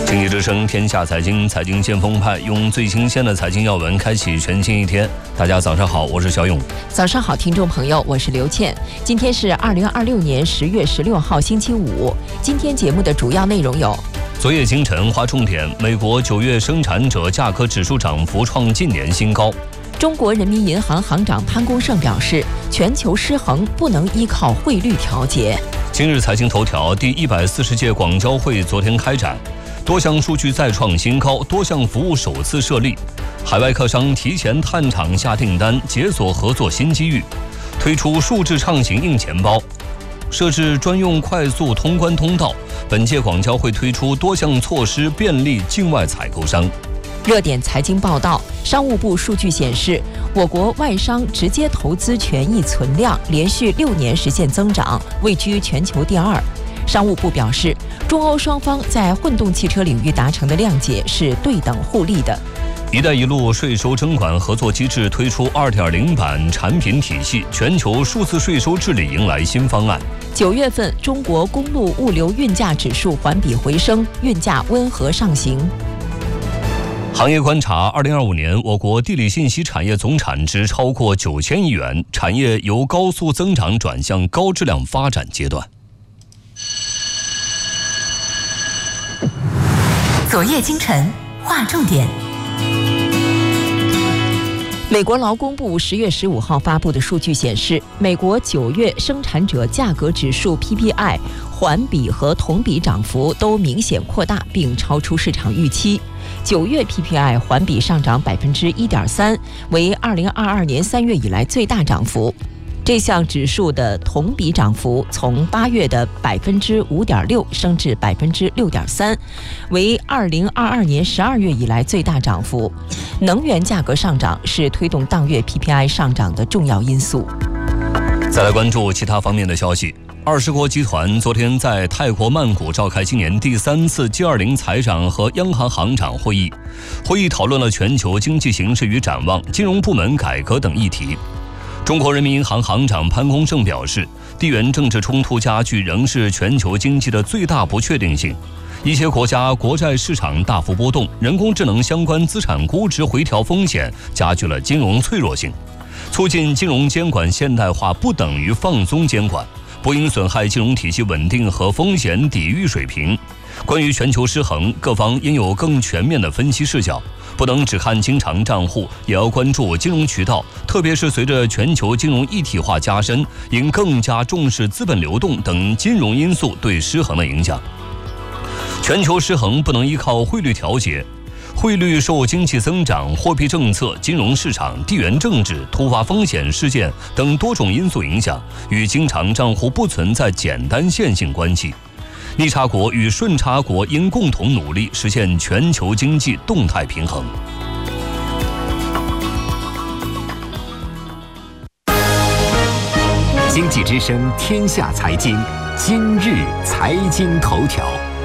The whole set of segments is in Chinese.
经济之声天下财经，财经先锋派用最新鲜的财经要闻开启全新一天。大家早上好，我是小勇。 早上好，听众朋友，我是刘倩。今天是2026年10月16号，星期五。今天节目的主要内容有： 昨夜今晨划重点，美国9月生产者价格指数涨幅创近年新高。 中国人民银行行长潘功胜表示，全球失衡不能依靠汇率调节。 今日财经头条，第140届广交会昨天开展，多项数据再创新高，多项服务首次设立，海外客商提前探厂下订单，解锁合作新机遇，推出数字畅行硬钱包，设置专用快速通关通道。本届广交会推出多项措施，便利境外采购商。 热点财经报道，商务部数据显示，我国外商直接投资权益存量连续6年实现增长，位居全球第2。商务部表示，中欧双方在混动汽车领域达成的谅解是对等互利的。 一带一路税收征管合作机制推出2.0版产品体系，全球数字税收治理迎来新方案。 9月份，中国公路物流运价指数环比回升，运价温和上行。 行业观察，2025年我国地理信息产业总产值超过9000亿元，产业由高速增长转向高质量发展阶段。 昨夜今晨划重点。 美国劳工部10月15号发布的数据显示，美国9月生产者价格指数 PPI 环比和同比涨幅都明显扩大，并超出市场预期。9月 PPI 环比上涨 1.3%， 为2022年3月以来最大涨幅。这项指数的同比涨幅从8月的 5.6% 升至 6.3%， 为2022年12月以来最大涨幅。能源价格上涨是推动当月 PPI 上涨的重要因素。 再来关注其他方面的消息。20国集团昨天在泰国曼谷召开今年第3次 G20 财长和央行行长会议，会议讨论了全球经济形势与展望、金融部门改革等议题。中国人民银行行长潘功胜表示，地缘政治冲突加剧仍是全球经济的最大不确定性，一些国家国债市场大幅波动，人工智能相关资产估值回调风险加剧了金融脆弱性。促进金融监管现代化不等于放松监管，不应损害金融体系稳定和风险抵御水平。关于全球失衡，各方应有更全面的分析视角，不能只看经常账户，也要关注金融渠道，特别是随着全球金融一体化加深，应更加重视资本流动等金融因素对失衡的影响。全球失衡不能依靠汇率调节，汇率受经济增长、货币政策、金融市场、地缘政治、突发风险事件等多种因素影响，与经常账户不存在简单线性关系。逆差国与顺差国应共同努力，实现全球经济动态平衡。 经济之声天下财经，今日财经头条。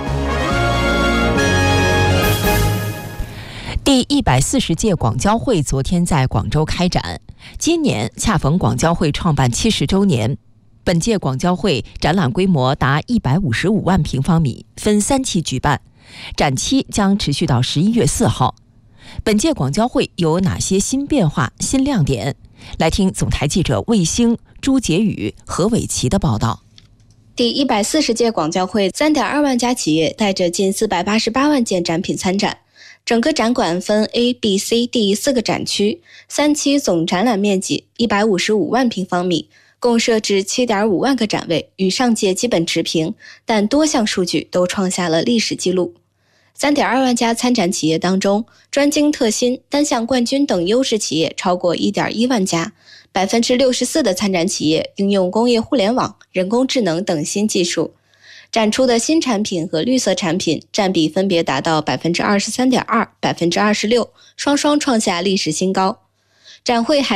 第140届广交会昨天在广州开展，今年恰逢广交会创办70周年。本届广交会展览规模达155万平方米，分3期举办，展期将持续到11月4号。本届广交会有哪些新变化、新亮点？来听总台记者魏星、朱杰宇、何伟奇的报道。 第140届广交会 3.2 万家企业带着近488万件展品参展。整个展馆分 A、B、C、D 4个展区，3期总展览面积155万平方米，共设置 7.5 万个展位，与上届基本持平，但多项数据都创下了历史记录。3.2 万家参展企业当中，专精特新、单项冠军等优势企业超过 1.1 万家，64%的参展企业应用工业互联网、人工智能等新技术。展出的新产品和绿色产品占比分别达到 23.2%、26%，双双创下历史新高。展会还